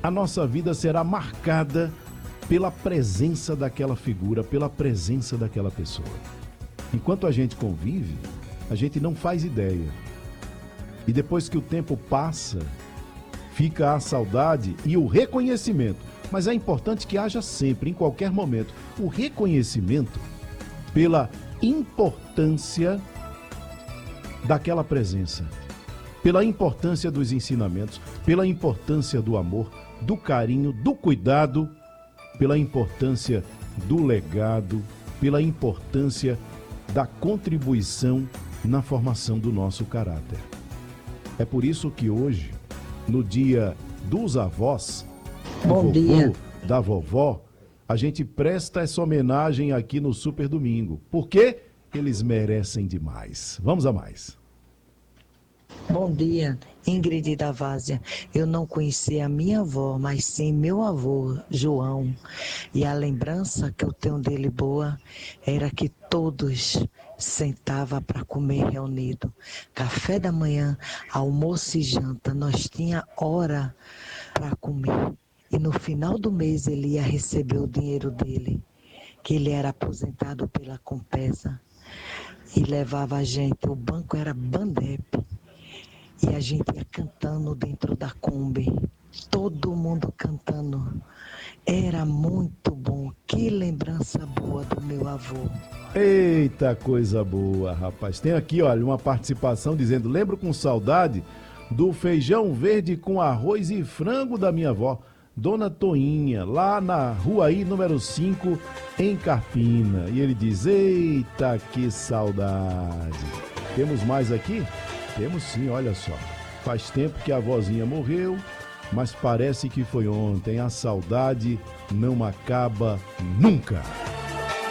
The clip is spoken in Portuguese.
a nossa vida será marcada pela presença daquela figura, pela presença daquela pessoa. Enquanto a gente convive, a gente não faz ideia. E depois que o tempo passa, fica a saudade e o reconhecimento. Mas é importante que haja sempre, em qualquer momento, o reconhecimento pela importância daquela presença, pela importância dos ensinamentos, pela importância do amor, do carinho, do cuidado, pela importância do legado, pela importância da contribuição na formação do nosso caráter. É por isso que hoje, no dia dos avós, do Bom vovô, dia. da vovó, a gente presta essa homenagem aqui no Super Domingo, porque eles merecem demais. Vamos a mais. Bom dia, Ingrid da Várzea. Eu não conheci a minha avó, mas sim meu avô, João. E a lembrança que eu tenho dele boa era que todos sentavam para comer reunido. Café da manhã, almoço e janta, nós tinha hora para comer. E no final do mês ele ia receber o dinheiro dele, que ele era aposentado pela Compesa. E levava a gente, o banco era Bandep. E a gente ia cantando dentro da Kombi, todo mundo cantando. Era muito bom, que lembrança boa do meu avô. Eita, coisa boa, rapaz. Tem aqui, olha, uma participação dizendo: lembro com saudade do feijão verde com arroz e frango da minha avó, Dona Toinha, lá na rua aí, número 5, em Carpina. E ele diz: eita, que saudade. Temos mais aqui? Temos sim, olha só. Faz tempo que a vozinha morreu, mas parece que foi ontem. A saudade não acaba nunca.